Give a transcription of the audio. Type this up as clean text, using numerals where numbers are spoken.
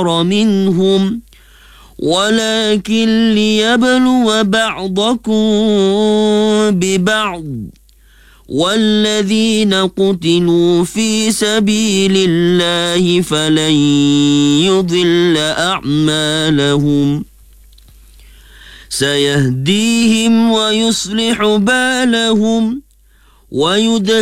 منهم ولكن ليبلو بعضكم ببعض والذين قتلوا في سبيل الله فلن يضل أعمالهم سيهديهم ويصلح بالهم